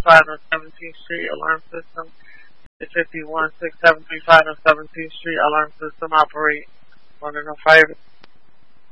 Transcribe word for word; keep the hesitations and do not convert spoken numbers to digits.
five on seventeenth Street, alarm system. fifty-one six seven three five on seventeenth Street, alarm system operate. One to no fire.